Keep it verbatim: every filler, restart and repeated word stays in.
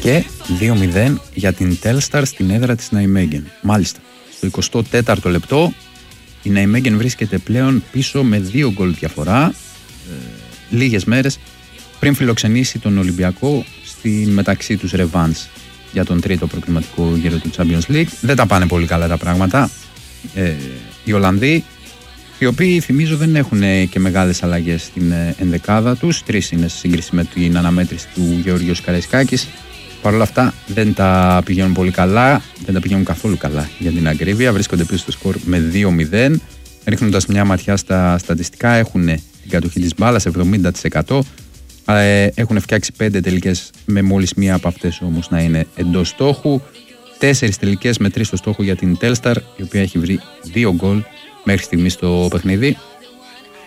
Και δύο μηδέν για την Telstar στην έδρα της Ναϊμέγεν. Μάλιστα, στο εικοστό τέταρτο λεπτό η Ναϊμέγεν βρίσκεται πλέον πίσω με δύο γκολ διαφορά, ε, λίγες μέρες πριν φιλοξενήσει τον Ολυμπιακό στην μεταξύ τους ρεβάνς για τον τρίτο προκριματικό γύρο του Champions League. Δεν τα πάνε πολύ καλά τα πράγματα. Ε, οι Ολλανδοί, οι οποίοι θυμίζω δεν έχουν και μεγάλες αλλαγές στην ενδεκάδα τους, τρεις είναι σε σύγκριση με την αναμέτρηση του Γεωργίου Καραϊσκάκης. Παρ' όλα αυτά δεν τα πηγαίνουν πολύ καλά, δεν τα πηγαίνουν καθόλου καλά για την ακρίβεια. Βρίσκονται πίσω στο σκορ με δύο μηδέν. Ρίχνοντας μια ματιά στα στατιστικά, έχουν την κατοχή της μπάλας εβδομήντα τοις εκατό. Ε, έχουν φτιάξει πέντε τελικές με μόλις μία από αυτές όμως να είναι εντός στόχου. Τέσσερις τελικές με τρεις στο στόχο για την Telstar, η οποία έχει βρει δύο γκολ μέχρι στιγμή στο παιχνίδι.